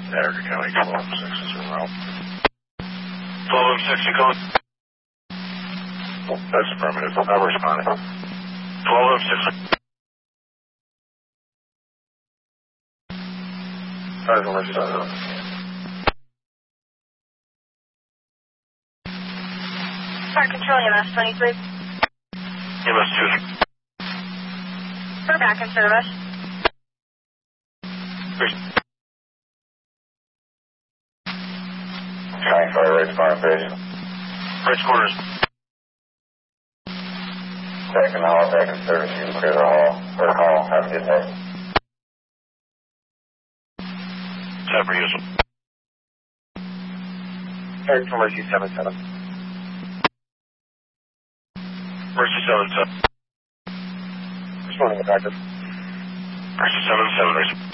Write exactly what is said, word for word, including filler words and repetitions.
Erica County twelve six zero. twelve six, you calling? That's affirmative. I'm responding. twelve six. five one seven. Car control, E M S twenty-three. E M S two. We're back in service. County Fire Rates Fire Base. Bridge quarters. Second hall, second service, you can clear the hall. Third hall, have a good day. Separate use. Third for Mercy seven seven. Mercy seven seven. Responding to practice. Mercy seven seven.